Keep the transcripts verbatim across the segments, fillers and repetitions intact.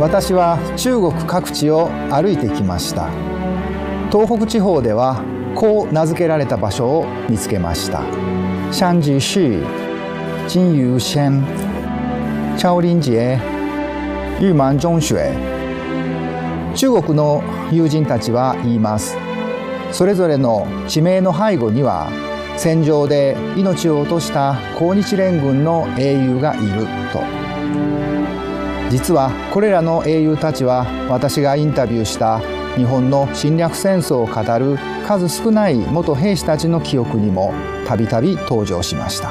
私は中国各地を歩いてきました。東北地方ではこう名付けられた場所を見つけました。山地市、金魚县、超林街、玉满中学。中国の友人たちは言います。それぞれの地名の背後には戦場で命を落とした抗日連軍の英雄がいると。実はこれらの英雄たちは私がインタビューした日本の侵略戦争を語る数少ない元兵士たちの記憶にもたびたび登場しました。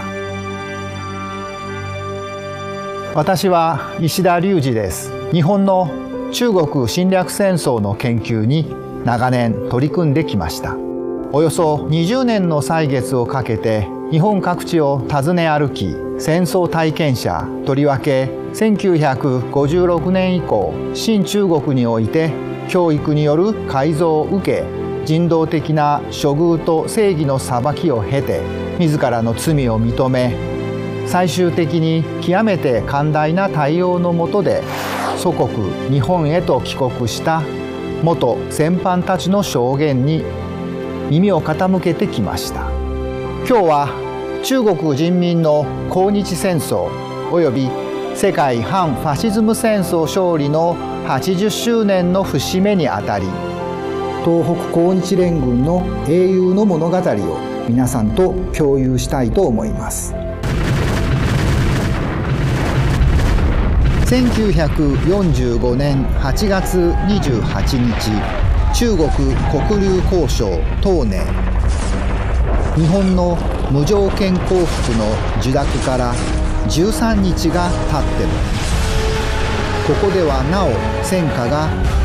私は石田隆二です。日本の中国侵略戦争の研究に長年取り組んできました。およそにじゅうねんの歳月をかけて日本各地を訪ね歩き、戦争体験者、とりわけせんきゅうひゃくごじゅうろくねん以降、新中国において教育による改造を受け、人道的な処遇と正義の裁きを経て、自らの罪を認め、最終的に極めて寛大な対応の下で祖国日本へと帰国した元戦犯たちの証言に耳を傾けてきました。今日は中国人民の抗日戦争および世界反ファシズム戦争勝利のはちじゅっしゅうねんの節目にあたり、東北抗日連軍の英雄の物語を皆さんと共有したいと思います。せんきゅうひゃくよんじゅうごねんはちがつにじゅうはちにち、中国黒竜江省東寧。日本の無条件降伏の受諾からじゅうさんにちが経っても、ここではなお戦火が